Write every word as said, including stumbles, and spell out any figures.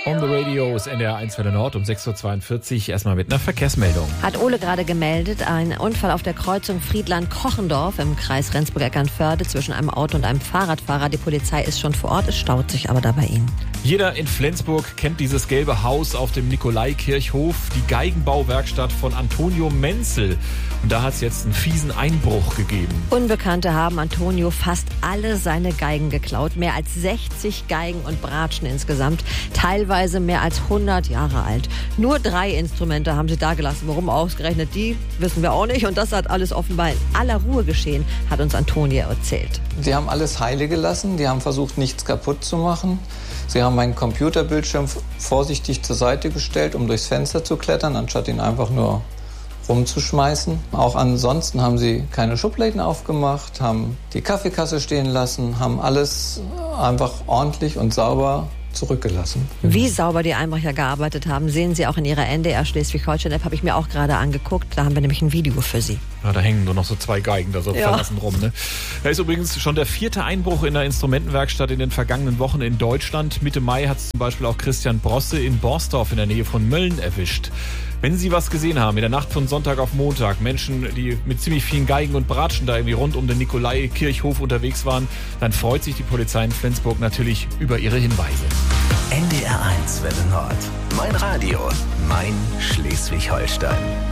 On the Radio ist N D R eins Welle Nord um sechs Uhr zweiundvierzig. Erstmal mit einer Verkehrsmeldung. Hat Ole gerade gemeldet, ein Unfall auf der Kreuzung Friedland-Kochendorf im Kreis Rendsburg-Eckernförde zwischen einem Auto und einem Fahrradfahrer. Die Polizei ist schon vor Ort, es staut sich aber da bei ihnen. Jeder in Flensburg kennt dieses gelbe Haus auf dem Nikolaikirchhof, die Geigenbauwerkstatt von Antonio Menzel. Und da hat es jetzt einen fiesen Einbruch gegeben. Unbekannte haben Antonio fast alle seine Geigen geklaut. Mehr als sechzig Geigen und Bratschen insgesamt. Teilweise mehr als hundert Jahre alt. Nur drei Instrumente haben sie da gelassen. Warum ausgerechnet die, wissen wir auch nicht. Und das hat alles offenbar in aller Ruhe geschehen, hat uns Antonio erzählt. Die haben alles heile gelassen. Die haben versucht, nichts kaputt zu machen. Sie haben meinen Computerbildschirm vorsichtig zur Seite gestellt, um durchs Fenster zu klettern, anstatt ihn einfach nur rumzuschmeißen. Auch ansonsten haben sie keine Schubladen aufgemacht, haben die Kaffeekasse stehen lassen, haben alles einfach ordentlich und sauber zurückgelassen. Wie sauber die Einbrecher gearbeitet haben, sehen Sie auch in Ihrer N D R Schleswig-Holstein-App, habe ich mir auch gerade angeguckt. Da haben wir nämlich ein Video für Sie. Ja, da hängen nur noch so zwei Geigen da so ja. verlassen rum. Ne? Da ist übrigens schon der vierte Einbruch in der Instrumentenwerkstatt in den vergangenen Wochen in Deutschland. Mitte Mai hat es zum Beispiel auch Christian Brosse in Borsdorf in der Nähe von Mölln erwischt. Wenn Sie was gesehen haben in der Nacht von Sonntag auf Montag, Menschen, die mit ziemlich vielen Geigen und Bratschen da irgendwie rund um den Nikolaikirchhof unterwegs waren, dann freut sich die Polizei in Flensburg natürlich über ihre Hinweise. N D R eins Welle Nord. Mein Radio, mein Schleswig-Holstein.